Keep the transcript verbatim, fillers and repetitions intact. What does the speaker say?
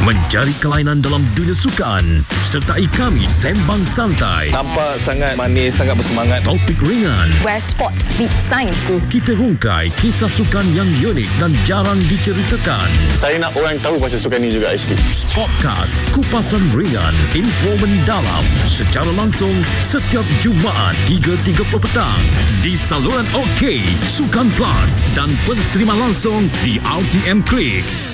Mencari kelainan dalam dunia sukan. Sertai kami sembang santai. Nampak sangat manis, sangat bersemangat. Topik ringan. Where sports meet science. Kita rungkai kisah sukan yang unik dan jarang diceritakan. Saya nak orang tahu pasal sukan ni juga actually. Podcast Kupasan Ringan, info mendalam secara langsung setiap Jumaat tiga tiga puluh petang di saluran OK, Sukan Plus dan pensterima langsung di R T M Klik.